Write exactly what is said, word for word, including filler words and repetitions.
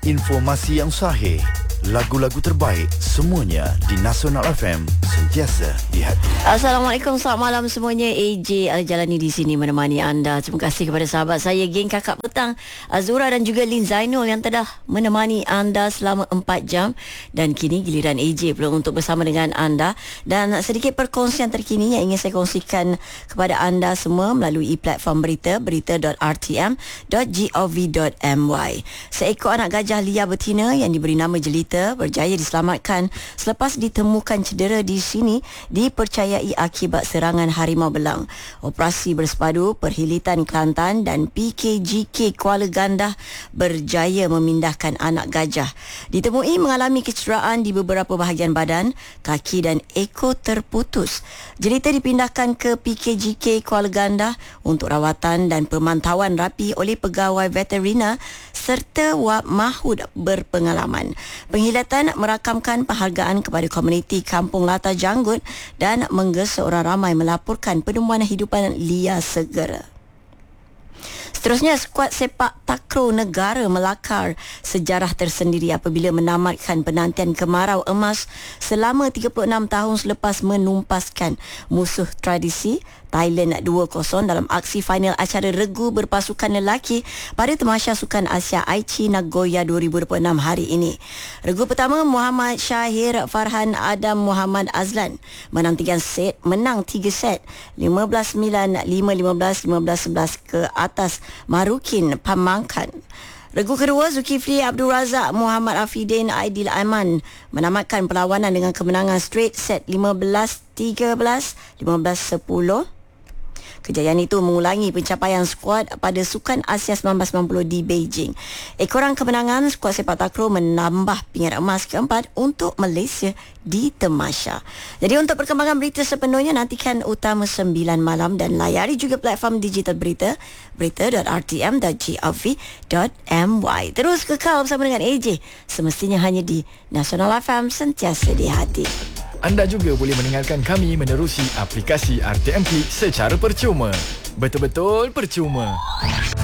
Informasi yang sahih, lagu-lagu terbaik, semuanya di Nasional F M, sentiasa di hati. Assalamualaikum, selamat malam semuanya. A J Al-Jalani di sini menemani anda. Terima kasih kepada sahabat saya, geng kakak petang, Azura dan juga Lin Zainul yang telah menemani anda selama empat jam. Dan kini giliran A J pula untuk bersama dengan anda. Dan sedikit perkongsian terkini yang ingin saya kongsikan kepada anda semua melalui platform berita, berita dot r t m dot gov dot m y. Seekor anak gajah liar betina yang diberi nama Jelita berjaya diselamatkan selepas ditemukan cedera di sini dipercayai akibat serangan harimau belang. Operasi bersepadu Perhilitan Kelantan dan P K G K Kuala Gandah berjaya memindahkan anak gajah. Ditemui mengalami kecederaan di beberapa bahagian badan, kaki dan ekor terputus. Jelita dipindahkan ke P K G K Kuala Gandah untuk rawatan dan pemantauan rapi oleh pegawai veterina serta wak mahud berpengalaman. Penghilatan merakamkan penghargaan kepada komuniti Kampung Lata Janggut dan menggesa orang ramai melaporkan penemuan hidupan liar segera. Seterusnya, skuad sepak takraw negara melakar sejarah tersendiri apabila menamatkan penantian kemarau emas selama tiga puluh enam tahun selepas menumpaskan musuh tradisi Thailand dua kosong dalam aksi final acara regu berpasukan lelaki pada Tamasya Sukan Asia Aichi Nagoya dua ribu dua puluh enam hari ini. Regu pertama, Muhammad Syahir Farhan Adam Muhammad Azlan menang tiga set, menang tiga set lima belas sembilan, lima belas lima belas sebelas ke atas Marukin Pamangkan. Regu kedua, Zulkifli Abdul Razak Muhammad Afidin Aidil Aiman menamatkan perlawanan dengan kemenangan straight set lima belas tiga belas, lima belas sepuluh. Kejayaan itu mengulangi pencapaian skuad pada Sukan Asia seribu sembilan ratus sembilan puluh di Beijing. Ekoran kemenangan, skuad sepak takraw menambah pingat emas keempat untuk Malaysia di Tamasya. Jadi untuk perkembangan berita sepenuhnya, nantikan Utama sembilan malam dan layari juga platform digital berita, berita dot r t m dot gov dot m y. Terus kekal bersama dengan A J, semestinya hanya di Nasional F M, sentiasa di hati. Anda juga boleh mendengarkan kami menerusi aplikasi R T M Klik secara percuma. Betul-betul percuma.